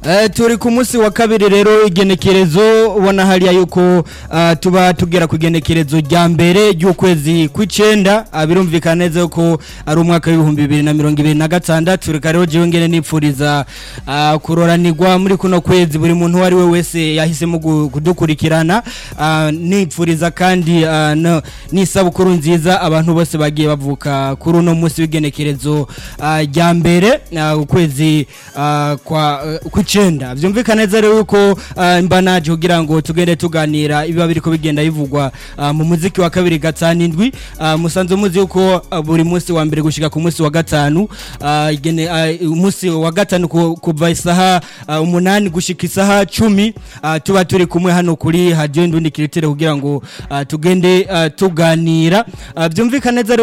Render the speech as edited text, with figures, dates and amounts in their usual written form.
Turi ku munsi wa kabiri rero igenekerezo ubona hariya yuko tuba tugera ku igenekerezo rya mbere ry'ukwezi kw'icenda birumvikana neza yuko ari umwaka w'ibihumbi 2026 reka rero jewe ngene nipfuriza kuroranirwa muri kuno kwezi buri muntu wari we wese yahisemo kudukurikirana nipfuriza kandi n'isabukuru nziza abantu bose bagiye bavuka kuri uno munsi w'igenekerezo rya mbere ukwezi kw'icenda vyumvikana neza rero yuko mbanaje kugira ngo tugende tuganira ibiba biriko bigenda bivugwa mu muziki wa kabiri gatanu musanze muzi yuko buri munsi wa mbere gushika ku munsi wa gatanu umunsi wa gatanu kuva isaha 8 gushika isaha 10 tuba turi kumwe hano kuri Radio Indundi Kiritire kugira ngo tugende tuganira vyumvikana neza